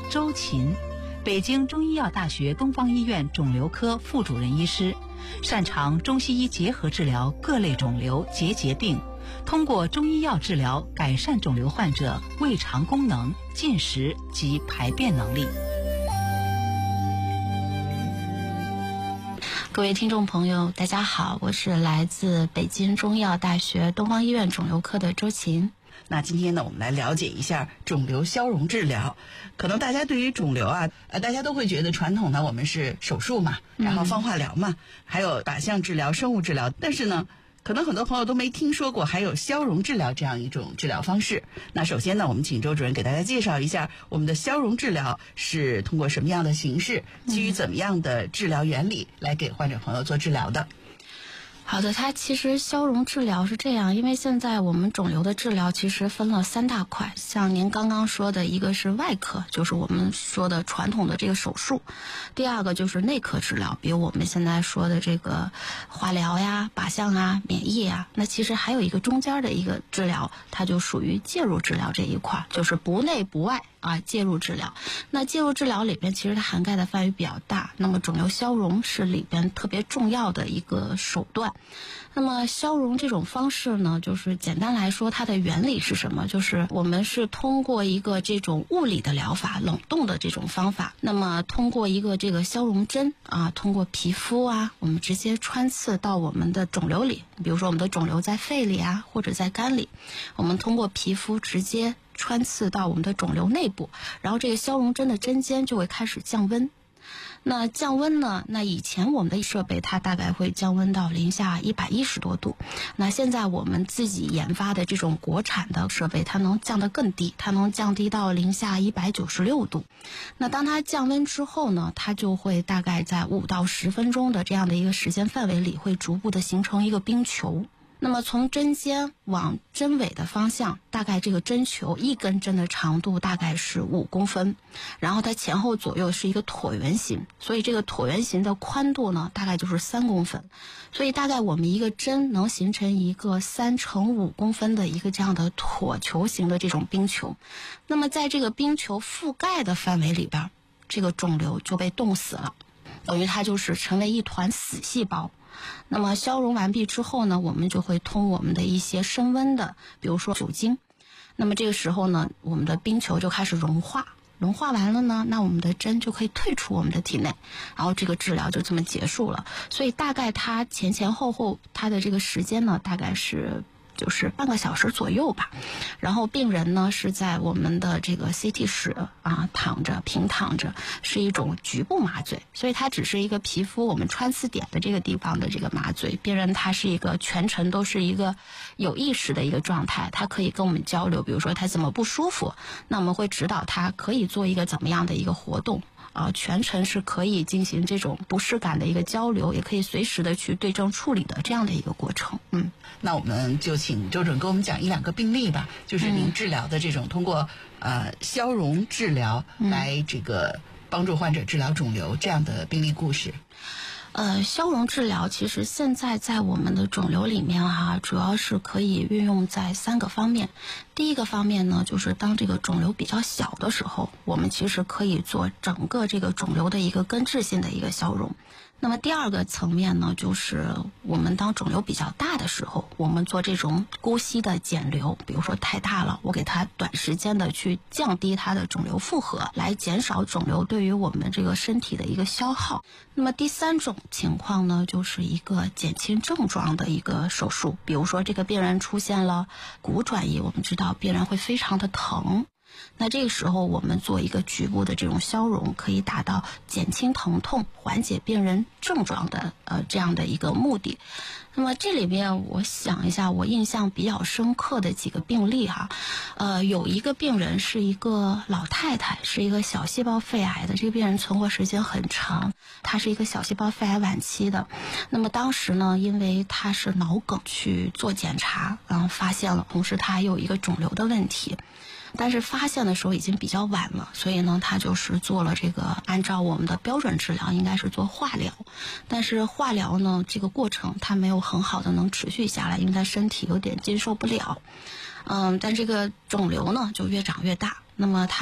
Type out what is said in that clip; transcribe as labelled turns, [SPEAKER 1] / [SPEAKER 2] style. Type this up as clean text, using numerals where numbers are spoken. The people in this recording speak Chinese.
[SPEAKER 1] 周琴，北京中医药大学东方医院肿瘤科副主任医师，擅长中西医结合治疗各类肿瘤结节病，通过中医药治疗改善肿瘤患者胃肠功能、进食及排便能力。
[SPEAKER 2] 各位听众朋友，大家好，我是来自北京中医药大学东方医院肿瘤科的周琴。
[SPEAKER 3] 那今天呢，我们来了解一下肿瘤消融治疗。可能大家对于肿瘤大家都会觉得传统的我们是手术嘛，然后放化疗嘛，还有靶向治疗、生物治疗，但是呢，可能很多朋友都没听说过还有消融治疗这样一种治疗方式。那首先呢，我们请周主任给大家介绍一下我们的消融治疗是通过什么样的形式，基于怎么样的治疗原理来给患者朋友做治疗的。
[SPEAKER 2] 好的，它其实消融治疗是这样，因为现在我们肿瘤的治疗其实分了3大块，像您刚刚说的，一个是外科，就是我们说的传统的这个手术；第二个就是内科治疗，比如我们现在说的这个化疗呀、靶向啊、免疫啊。那其实还有一个中间的一个治疗，它就属于介入治疗这一块，就是不内不外介入治疗。那介入治疗里边其实它涵盖的范围比较大，那么肿瘤消融是里边特别重要的一个手段。那么消融这种方式呢，就是简单来说它的原理是什么，就是我们是通过一个这种物理的疗法，冷冻的这种方法，那么通过一个这个消融针通过皮肤我们直接穿刺到我们的肿瘤里，比如说我们的肿瘤在肺里或者在肝里，我们通过皮肤直接穿刺到我们的肿瘤内部，然后这个消融针的针尖就会开始降温。那降温呢，那以前我们的设备它大概会降温到零下110多度，那现在我们自己研发的这种国产的设备，它能降得更低，它能降低到零下196度。那当它降温之后呢，它就会大概在5到10分钟的这样的一个时间范围里，会逐步的形成一个冰球。那么从针尖往针尾的方向，大概这个针球一根针的长度大概是5公分，然后它前后左右是一个椭圆形，所以这个椭圆形的宽度呢大概就是3公分，所以大概我们一个针能形成一个3乘5公分的一个这样的椭球形的这种冰球。那么在这个冰球覆盖的范围里边，这个肿瘤就被冻死了，等于它就是成为一团死细胞。那么消融完毕之后呢，我们就会通我们的一些升温的，比如说酒精。那么这个时候呢，我们的冰球就开始融化，融化完了呢，那我们的针就可以退出我们的体内，然后这个治疗就这么结束了。所以大概它前后它的这个时间呢，大概是就是半个小时左右吧。然后病人呢是在我们的这个 CT 室平躺着，是一种局部麻醉，所以它只是一个皮肤我们穿刺点的这个地方的这个麻醉。病人他是一个全程都是一个有意识的一个状态，他可以跟我们交流，比如说他怎么不舒服，那我们会指导他可以做一个怎么样的一个活动。全程是可以进行这种不适感的一个交流，也可以随时的去对症处理的这样的一个过程。
[SPEAKER 3] 那我们就请周主任给我们讲1-2个病例吧，就是您治疗的这种通过消融治疗来这个帮助患者治疗肿瘤这样的病例故事。
[SPEAKER 2] 消融治疗其实现在在我们的肿瘤里面主要是可以运用在3个方面。第一个方面呢，就是当这个肿瘤比较小的时候，我们其实可以做整个这个肿瘤的一个根治性的一个消融。那么第二个层面呢，就是我们当肿瘤比较大的时候，我们做这种姑息的减瘤，比如说太大了，我给它短时间的去降低它的肿瘤负荷，来减少肿瘤对于我们这个身体的一个消耗。那么第3种情况呢，就是一个减轻症状的一个手术，比如说这个病人出现了骨转移，我们知道病人会非常的疼，那这个时候我们做一个局部的这种消融，可以达到减轻疼痛、缓解病人症状的这样的一个目的。那么这里面我想一下，我印象比较深刻的几个病例有一个病人是一个老太太，是一个小细胞肺癌的，这个病人存活时间很长，她是一个小细胞肺癌晚期的。那么当时呢，因为她是脑梗去做检查，然后发现了，同时她还有一个肿瘤的问题。但是发现的时候已经比较晚了，所以呢，他就是做了这个按照我们的标准治疗，应该是做化疗。但是化疗呢，这个过程它没有很好的能持续下来，因为他身体有点经受不了。但这个肿瘤呢就越长越大，那么他